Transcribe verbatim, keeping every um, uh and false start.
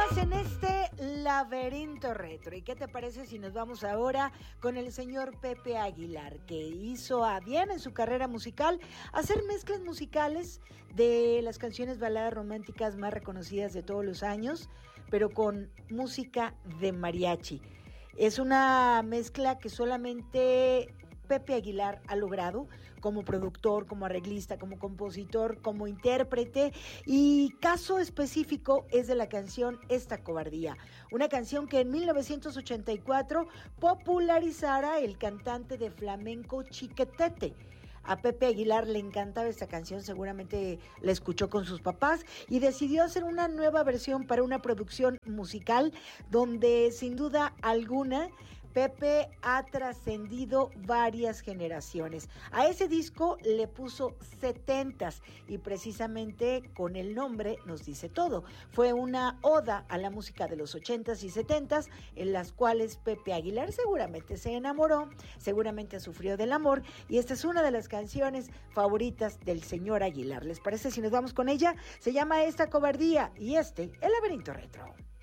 Estás en este laberinto retro. ¿Y qué te parece si nos vamos ahora con el señor Pepe Aguilar, que hizo a bien en su carrera musical hacer mezclas musicales de las canciones baladas románticas más reconocidas de todos los años, pero con música de mariachi? Es una mezcla que solamente Pepe Aguilar ha logrado como productor, como arreglista, como compositor, como intérprete, y caso específico es de la canción Esta Cobardía, una canción que en mil novecientos ochenta y cuatro popularizara el cantante de flamenco Chiquetete. A Pepe Aguilar le encantaba esta canción, seguramente la escuchó con sus papás y decidió hacer una nueva versión para una producción musical donde sin duda alguna Pepe ha trascendido varias generaciones. A ese disco le puso setentas y precisamente con el nombre nos dice todo. Fue una oda a la música de los ochentas y setentas en las cuales Pepe Aguilar seguramente se enamoró, seguramente sufrió del amor y esta es una de las canciones favoritas del señor Aguilar. ¿Les parece si nos vamos con ella? Se llama Esta Cobardía y este, El Laberinto Retro.